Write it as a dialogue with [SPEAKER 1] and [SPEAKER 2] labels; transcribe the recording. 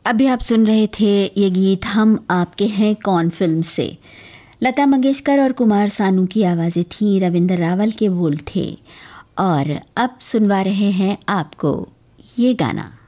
[SPEAKER 1] अभी आप सुन रहे थे ये गीत हम आपके हैं कौन फिल्म से। लता मंगेशकर और कुमार सानू की आवाज़ें थीं, रविंद्र रावल के बोल थे। और अब सुनवा रहे हैं आपको ये गाना।